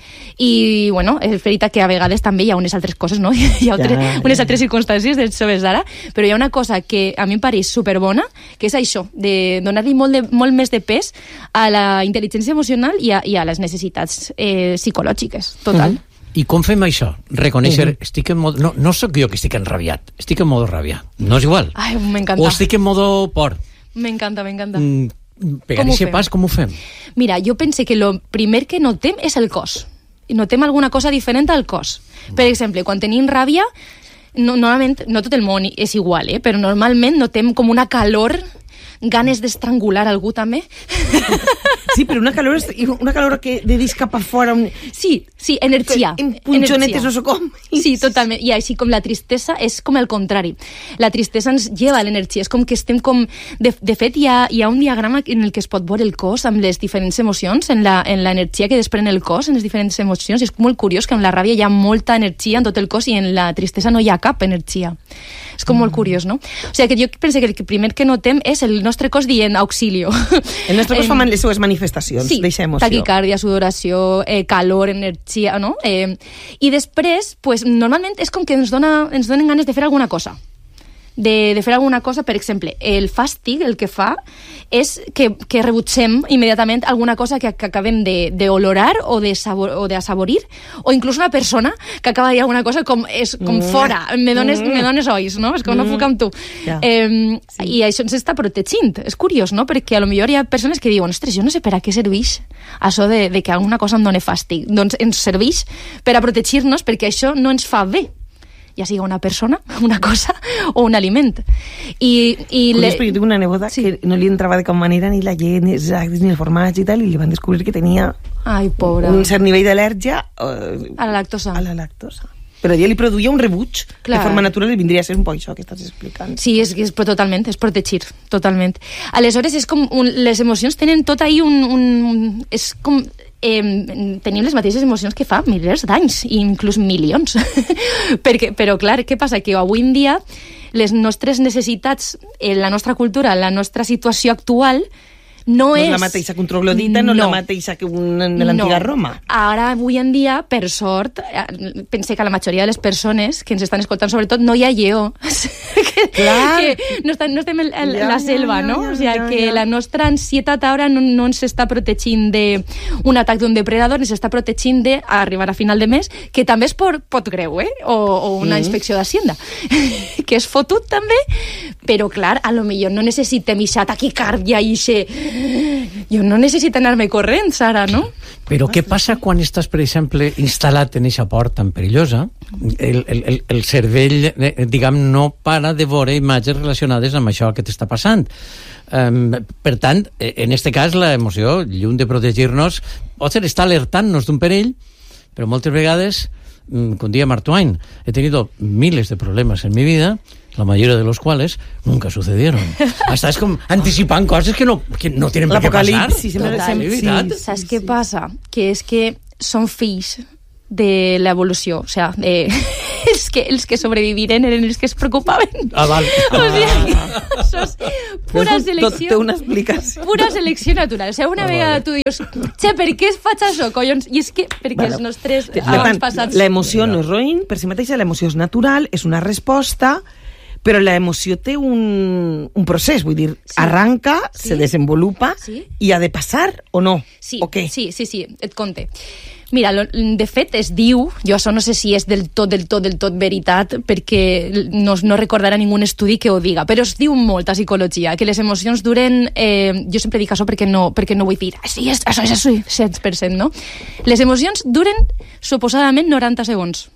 I, bueno, és veritat que a vegades també hi ha unes altres coses, no? Hi ha altres, ja, ja. unes altres circumstàncies dels joves d'ara, però hi ha una cosa que a mi em pareix superbona, que és això, de donar-li molt, de, molt més de pes a la intel·ligència emocional i a, i a les necessitats eh, psicològiques, total. Uh-huh. I com fem això? Reconèixer, uh-huh. estic en modo... No, no sóc jo que estic enrabiat, estic en modo ràbia. No és igual. Ai, m'encanta. O estic en modo por. M'encanta, m'encanta. Mm, pegar aquest pas, com ho fem? Mira, jo pense que el primer que notem és el cos. I notem alguna cosa diferent al cos. Per exemple, quan tenim ràbia, no, normalment, no tot el món és igual, eh? Però normalment notem com una calor ganes d'estrangular algú també. Sí, però una calor, una calor que de dis cap a fora... Un... Sí, sí, energia. En punxonetes no sé com. Sí, totalment. I així com la tristesa és com el contrari. La tristesa ens lleva l'energia. És com que estem com... De, de fet, hi ha, hi ha un diagrama en el que es pot veure el cos amb les diferents emocions, en la, en l'energia que desprèn el cos, en les diferents emocions. És molt curiós que en la ràbia hi ha molta energia en tot el cos i en la tristesa no hi ha cap energia. És com molt curiós, no? O sigui, que jo penso que el primer que notem és el nostre cos dient auxilio. El nostre cos fa les seues manifestacions, sí, d'eixa emoció. Taquicàrdia, sudoració, eh, calor, energia, no? Eh, I després, pues, normalment és com que ens, dona, ens donen ganes de fer alguna cosa. De, de fer alguna cosa, per exemple, el fàstic el que fa és que, que rebutgem immediatament alguna cosa que, que acabem d'olorar o de sabor, o d'assaborir, o inclús una persona que acaba de dir alguna cosa com, és, com mm. fora, me dones, mm. me dones ois, no? És com mm. no puc amb tu. Yeah. Eh, sí. I això ens està protegint. És curiós, no? Perquè a lo millor hi ha persones que diuen, ostres, jo no sé per a què serveix això de, de que alguna cosa em doni fàstic. Doncs ens serveix per a protegir-nos perquè això no ens fa bé, ja sigui una persona, una cosa o un aliment. I, i le... Perquè jo tinc una neboda sí. que no li entrava de cap manera ni la llet, ni els lactis, ni el formatge i tal, i li van descobrir que tenia Ai, pobra. un cert nivell d'al·lèrgia uh, a la lactosa. A la lactosa. Però ella li produïa un rebuig. Clar. De forma natural i vindria a ser un poc això que estàs explicant. Sí, és, és totalment, és protegir, totalment. Aleshores, és com un, les emocions tenen tot ahí un... un és com... Eh, tenim les mateixes emocions que fa milers d'anys, inclús milions. Perquè, però clar, què passa? Que avui en dia les nostres necessitats, en la nostra cultura, en la nostra situació actual, no, no és... No és la mateixa que un troglodita, no, no és la mateixa que un de l'antiga no. Roma. Ara, avui en dia, per sort, pense que la majoria de les persones que ens estan escoltant, sobretot, no hi ha lleó. que, que no, estan, no estem en, en ja, la selva, ja, ja, no? Ja, o sigui, ja, que ja. La nostra ansietat ara no, no ens està protegint d'un atac d'un depredador, ens està protegint d'arribar a final de mes, que també és por, pot greu, eh? O, o una mm. inspecció d'Hacienda, que és fotut també, però clar, a lo millor no necessitem ixa taquicàrdia i ixe... Jo no necessito anar-me corrents ara, no? Però què passa quan estàs, per exemple, instal·lat en eixa port tan perillosa? El, el, el cervell, diguem, no para de veure imatges relacionades amb això que t'està passant. Um, per tant, en este cas, l'emoció, lluny de protegir-nos, pot ser estar alertant-nos d'un perill, però moltes vegades, com dia Mark Twain, he tenido miles de problemas en mi vida, la mayoría de los cuales nunca sucedieron. Hasta es como anticipant coses que no, que no tienen per què passar. Sí, sí, sí. Saps què passa? Que és que són fills de l'evolució, o sea, de... els, que, els que sobreviviren eren els que es preocupaven. Ah, val. O sigui, això és pura selecció. Tot té una explicació. Pura selecció natural. O sigui, una ah, vegada tu dius, che, per què es faig això, collons? I és que, perquè bueno, els nostres abans passats... L'emoció no és roïn, per si mateixa l'emoció és natural, és una resposta, però l'emoció té un, un procés, vull dir, sí. arranca, sí. se desenvolupa sí. i ha de passar o no? Sí, o què? sí, sí, sí, et conte. Mira, lo, de fet es diu, jo això no sé si és del tot, del tot, del tot veritat, perquè no, no recordarà ningú estudi que ho diga, però es diu molt a psicologia, que les emocions duren, eh, jo sempre dic això perquè no, perquè no vull dir, sí, és, això és el cent per cent, no? Les emocions duren suposadament noranta segons.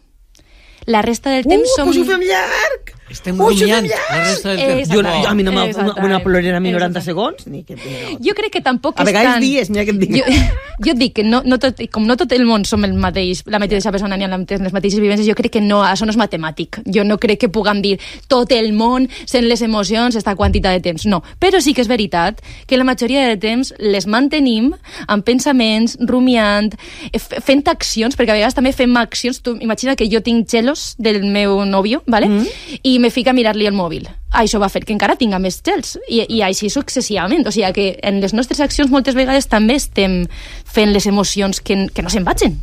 La resta del temps uh, som... Uh, pues ho fem llarg! Estem rumiant la resta del temps. Jo, jo, a mi no m'ha una plorera a mi noranta segons. Ni que, no. Jo crec que tampoc a és vegades tan... dies, mira que et dic. Jo, jo et dic que no, no tot, com no tot el món som el mateix, la mateixa persona ni amb les mateixes vivències, jo crec que no, això no és matemàtic. Jo no crec que puguem dir tot el món sent les emocions esta quantitat de temps. No, però sí que és veritat que la majoria de temps les mantenim amb pensaments, rumiant, fent accions, perquè a vegades també fem accions. Tu imagina que jo tinc gelos del meu nòvio, ¿vale? Mm. I me fica a mirar-li el mòbil. Això va fer que encara tinga més gels i, i així successivament. O sigui que en les nostres accions moltes vegades també estem fent les emocions que, que no se'n vagin.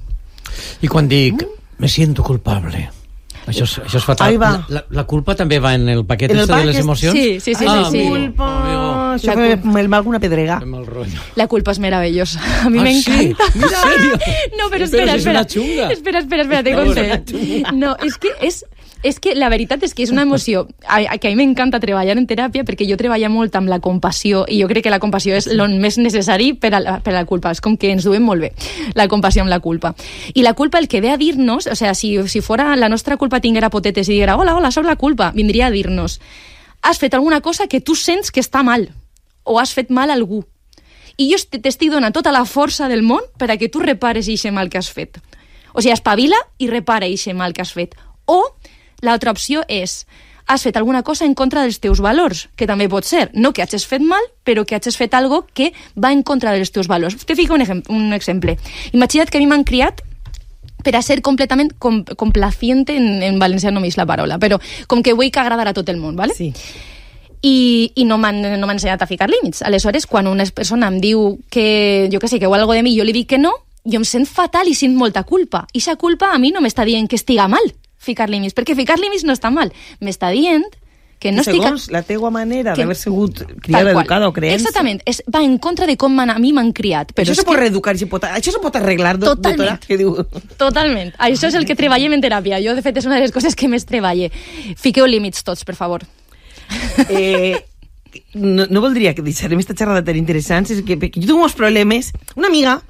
I quan dic mm. me siento culpable, això és, això és fatal. La, la, la culpa també va en el paquet en el de les emocions? Sí, sí, sí. Ah, sí, sí. Culpa. Ah, això la me, me va alguna pedrega. La culpa és meravellosa. A mi ah, m'encanta. Sí? ¿En serio? No, però espera, pero si espera. Es una chunga. Espera, espera, espera, te conté. No, és que és... És que la veritat és que és una emoció a, a, que a mi m'encanta treballar en teràpia perquè jo treballo molt amb la compassió i jo crec que la compassió és el més necessari per a, la, per a la culpa. És com que ens duem molt bé la compassió amb la culpa. I la culpa el que ve a dir-nos, o sigui, si, si fora la nostra culpa tinguera potetes i diguera hola, hola, soc la culpa, vindria a dir-nos has fet alguna cosa que tu sents que està mal o has fet mal a algú. I jo t'estic donant tota la força del món per a que tu repares eixe mal que has fet. O sigui, espavila i repara eixe mal que has fet. O l'altra opció és, has fet alguna cosa en contra dels teus valors, que també pot ser, no que hagis fet mal, però que hagis fet algo que va en contra dels teus valors. Te fico un, un exemple. Imagina't que a mi m'han criat per a ser completament com, complaciente, en, en valencià no m'eix la paraula, però com que vull que agradar a tot el món, ¿vale? Sí. I, i no m'han no m'han ensenyat a ficar límits. Aleshores, quan una persona em diu que, jo què sé, que vol algo de mi, jo li dic que no, jo em sent fatal i sent molta culpa. I aquesta culpa a mi no m'està dient que estiga mal ficar límits, perquè ficar límits no està mal. M'està dient que no estic... Segons la teua manera que... d'haver sigut criada, educada o creença. Exactament, és, va en contra de com a mi m'han criat. Però això se pot que... reeducar, això, pot, això se pot arreglar, do, Totalment. doctora? Que diu... Totalment. Això és el que treballem en teràpia. Jo, de fet, és una de les coses que més treballe. Fiqueu límits tots, per favor. Eh... No, no voldria que deixarem esta xerrada tan interessant, és que, que jo tinc uns problemes. Una amiga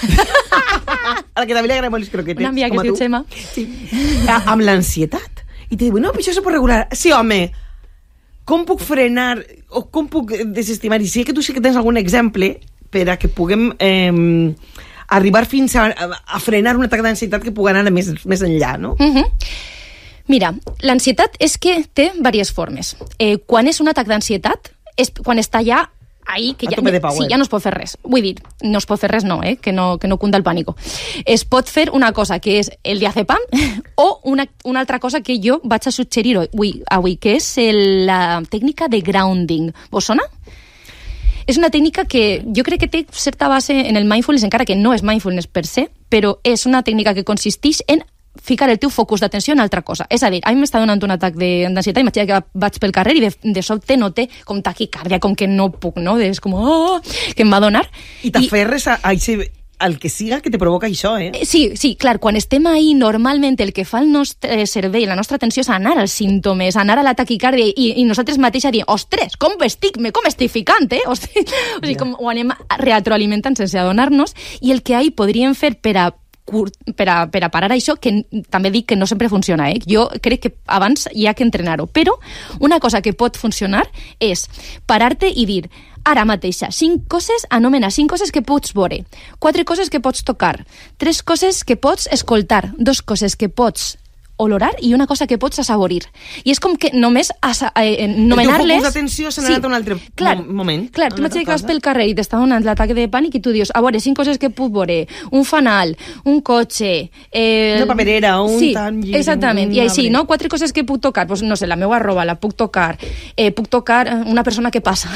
a la que també li agraden molt les croquetes, una amiga que es diu Xema, sí. Amb l'ansietat, i te diu, no, però això se pot regular. Sí, home, com puc frenar o com puc desestimar? I sé que tu sí que tens algun exemple per a que puguem eh, arribar fins a, a frenar un atac d'ansietat que pugui anar més, més enllà, no? Mhm. Mira, l'ansietat és que té diverses formes. Eh, quan és un atac d'ansietat, és quan està ja ahí, que ja, sí, ja no es pot fer res. Vull dir, no es pot fer res, no, eh? que no, que no cunda el pànico. Es pot fer una cosa que és el diazepam o una, una altra cosa que jo vaig a suggerir avui, avui que és el, la tècnica de grounding. Vos sona? És una tècnica que jo crec que té certa base en el mindfulness, encara que no és mindfulness per se, però és una tècnica que consisteix en ficar el teu focus d'atenció en altra cosa. És a dir, a mi m'està donant un atac d'ansietat, imagina que vaig pel carrer i de, de sobte note com taquicàrdia, com que no puc, no? És com, oh, que em va donar. I t'aferres a, a ese, al que siga que te provoca això, eh? Sí, sí, clar, quan estem ahí, normalment el que fa el nostre cervell, la nostra atenció és anar als símptomes, anar a la taquicàrdia i, i nosaltres mateixos diem, ostres, com estic, com estic ficant, eh? O sigui, o sigui com ho anem retroalimentant sense adonar-nos, i el que ahí podríem fer per a Per a, per a parar això, que també dic que no sempre funciona, eh? Jo crec que abans hi ha que entrenar-ho, però una cosa que pot funcionar és parar-te i dir, ara mateixa, cinc coses, anomena cinc coses que pots veure, quatre coses que pots tocar, tres coses que pots escoltar, dos coses que pots olorar i una cosa que pots assaborir. I és com que només eh, nomenar-les... El teu focus d'atenció s'ha anat sí, a un altre clar, moment. Clar, tu m'haig que vas pel carrer i t'està donant l'atac de pànic i tu dius, a veure, cinc coses que puc veure, un fanal, un cotxe... Eh, una paperera, un sí, tangi... Exactament, i així, no? Quatre coses que puc tocar, pues, no sé, la meva roba la puc tocar, eh, puc tocar una persona que passa.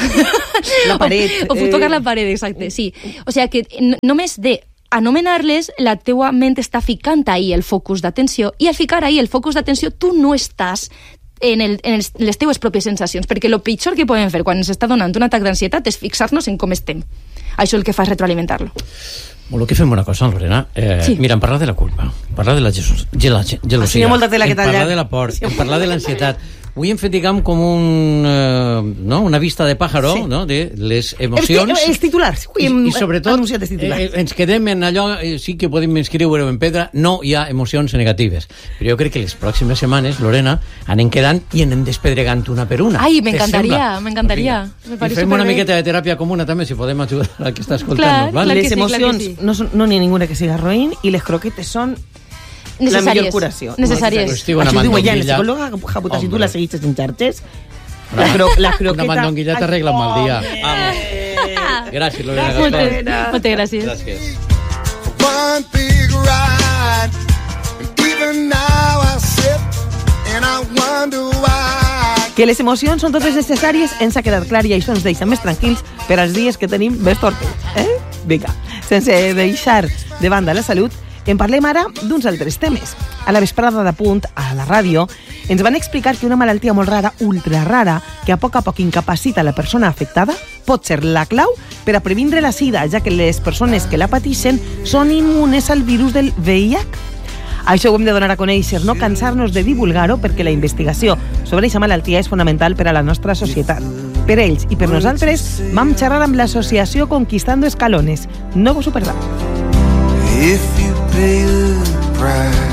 La paret. O, o puc tocar la paret, exacte, sí. O sigui que no, només de anomenar-les, la teua ment està ficant ahí el focus d'atenció, i al ficar ahí el focus d'atenció tu no estàs en, el, en els, les teues pròpies sensacions, perquè el pitjor que podem fer quan ens està donant un atac d'ansietat és fixar-nos en com estem. Això el que fa és retroalimentar-lo. Molt que fem una cosa, Lorena. Eh, sí. Mira, en parlar de la culpa, en parlar de la gelosia, en parlar de la por, en parlar de l'ansietat, avui hem fet, diguem, com un, eh, no? una vista de pàjaro, sí. no? de les emocions. Els, els titulars. I, i sobretot, eh, ens quedem en allò, eh, sí que podem escriure-ho en pedra, no hi ha emocions negatives. Però jo crec que les pròximes setmanes, Lorena, anem quedant i anem despedregant una per una. Ai, m'encantaria, m'encantaria. I fem una miqueta de teràpia comuna també, si podem ajudar al que està escoltant. Clar, les sí, emocions sí. no, son, no n'hi ha ninguna que siga roïn i les croquetes són la millor curació. Necessàries. Això ho diu ella, la psicòloga japuta, si tu la seguixes en xarxes, la, cro la croqueta... Una mandonguilla t'arregla un mal dia. Gràcies, Lorena Gaspar. Moltes gràcies. Gràcies. One big ride, even now I sit and I wonder why. Que les emocions són totes necessàries ens ha quedat clar i això ens deixa més tranquils per als dies que tenim més tortos. Eh? Vinga, sense deixar de banda la salut, en parlem ara d'uns altres temes. A la vesprada de Punt, a la ràdio, ens van explicar que una malaltia molt rara, ultra rara, que a poc a poc incapacita la persona afectada, pot ser la clau per a previndre la sida, ja que les persones que la pateixen són immunes al virus del V I H. Això ho hem de donar a conèixer, no cansar-nos de divulgar-ho, perquè la investigació sobre aquesta malaltia és fonamental per a la nostra societat. Per ells i per nosaltres vam xerrar amb l'associació Conquistando Escalones. No vos ho perdeu. If you pay the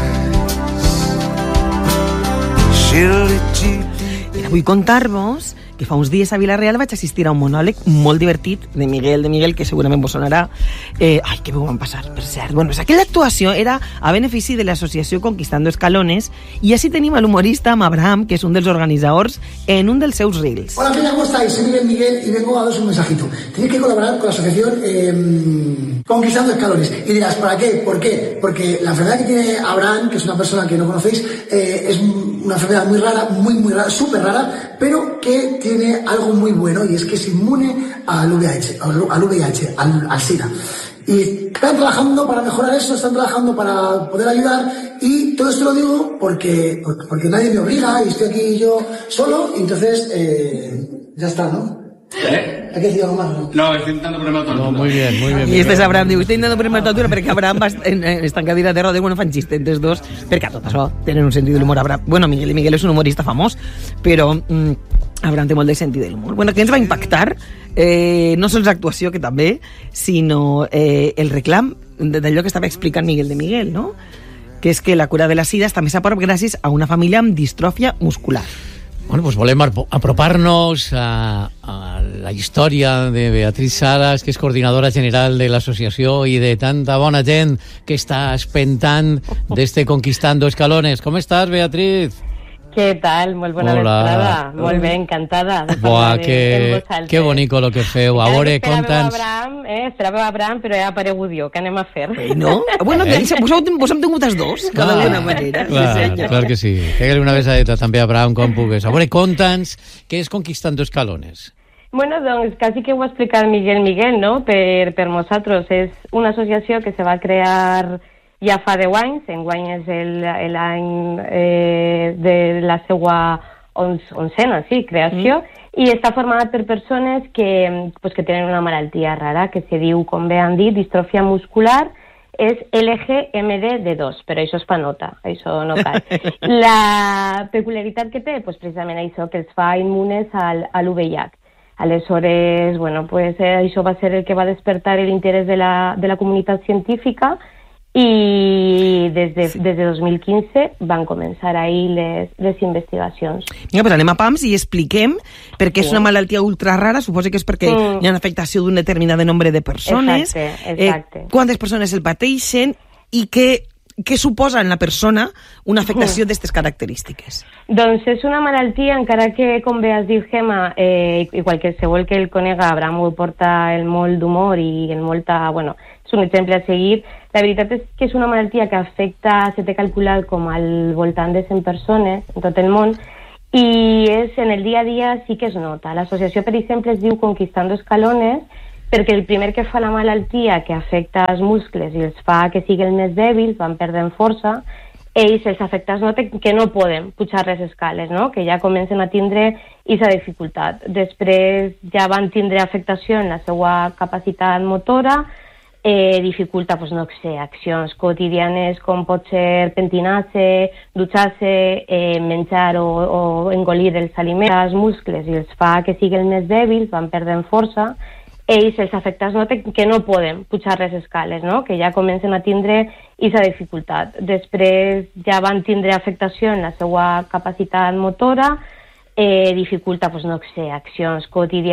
price, she'll let you... I vull contar-vos que fa uns dies a Vila-real vaig assistir a un monòleg molt divertit de Miguel, de Miguel, que segurament vos sonarà. Eh, ai, que bé ho van passar, per cert. Bueno, pues aquella actuació era a benefici de l'associació Conquistando Escalones i així tenim a l'humorista Abraham, que és un dels organitzadors, en un dels seus reels. Hola, Peña, ¿cómo estáis? Soy Miguel Miguel y vengo a daros un mensajito. Tenéis que colaborar con la asociación eh, Conquistando Escalones. Y dirás, ¿para qué? ¿Por qué? Porque la enfermedad que tiene Abraham, que es una persona que no conocéis, eh, es una enfermedad muy rara, muy, muy rara, súper rara, pero que tiene algo muy bueno y es que es inmune al V I H, al V I H, al, al SIDA. Y están trabajando para mejorar eso, están trabajando para poder ayudar y todo esto lo digo porque, porque nadie me obliga y estoy aquí yo solo y entonces eh, ya está, ¿no? ¿Eh? ¿Hay que decir algo más, no? No, estoy intentando ponerme a No, muy bien, muy bien. I este és Abraham, diu, estic intentant poner-me a altura perquè Abraham va en, en, està en cadira de rodes, bueno, fan xiste entre els dos, perquè a tot això tenen un sentit de l'humor. Abraham, bueno, Miguel i Miguel és un humorista famós, però mm, Abraham té molt de sentit de l'humor. Bueno, què ens va impactar? Eh, no sols l'actuació, que també, sinó eh, el reclam d'allò que estava explicant Miguel de Miguel, no? Que és que la cura de la sida està més a prop gràcies a una família amb distròfia muscular. Bueno, pues volem apropar-nos a, a la història de Beatriz Salas, que és coordinadora general de l'associació i de tanta bona gent que està espentant d'este Conquistando Escalones. Com estàs, Beatriz? ¿Qué tal? Muy buena vesprada. Muy bien, encantada. De Buah, que, que bonico lo que feu. A veure, conta'ns... Abraham, eh, esperava Abraham, però he aparegut jo. Què anem a fer? Eh, no? Bueno, eh? vos, heu, vos hem tingut els dos, clar, d'alguna manera. Clar, sí, clar que sí. Pega-li una besadeta també a Abraham, com pugues. A veure, conta'ns què és Conquistando Escalones. Bueno, doncs, quasi que ho ha explicat Miguel Miguel, no?, per, per nosaltres. És una associació que se va crear ja fa deu anys, enguany és l'any eh, de la seva oncena, sí, creació, mm. i està formada per persones que, pues, que tenen una malaltia rara que se diu, com bé han dit, distròfia muscular, és L G M D D dos, però això és pa nota, això no cal. La peculiaritat que té, pues, precisament això, que els fa immunes al, al V I H. Aleshores, bueno, pues, eh, això va ser el que va despertar l'interès de la, de la comunitat científica i des de, des de dos mil quinze van començar ahir les, les investigacions. Vinga, pues anem a pams i expliquem perquè sí. És una malaltia ultra rara, suposo que és perquè mm. hi ha una afectació d'un determinat nombre de persones. Exacte, exacte. Eh, quantes persones el pateixen i què, què suposa en la persona una afectació mm. d'aquestes característiques? Doncs és una malaltia, encara que, com bé has dit, Gemma, eh, igual que qualsevol que el conega, Abraham ho porta el molt d'humor i el molta, bueno, és un exemple a seguir. La veritat és que és una malaltia que afecta, se té calculat com al voltant de cent persones en tot el món, i és, en el dia a dia sí que es nota. L'associació, per exemple, es diu Conquistando Escalones perquè el primer que fa la malaltia, que afecta els muscles i els fa que siguin més dèbils, van perdent força, ells, els afectats, noten que no poden pujar les escales, no? Que ja comencen a tindre aquesta dificultat. Després ja van tindre afectació en la seva capacitat motora, Eh, dificulta, pues, no sé, accions quotidianes com pot ser pentinar-se, dutxar-se, eh, menjar o, o engolir els aliments, els muscles, i els fa que siguin més dèbils, van perdent força. Ells, els afectats, noten que no poden pujar les escales, no? Que ja comencen a tindre aquesta dificultat. Després ja van tindre afectació en la seva capacitat motora, eh, dificulta, pues, no sé, accions quotidianes